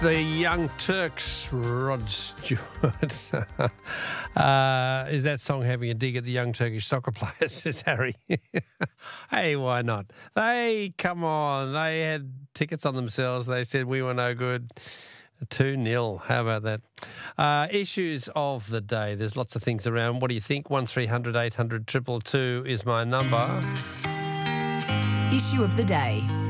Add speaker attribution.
Speaker 1: The Young Turks, Rod Stewart. Is that song having a dig at the young Turkish soccer players, says Harry? Hey, why not? Come on, they had tickets on themselves. They said we were no good. 2-0. How about that? Issues of the day. There's lots of things around. What do you think? 1300 800 222 is my number.
Speaker 2: Issue of the day.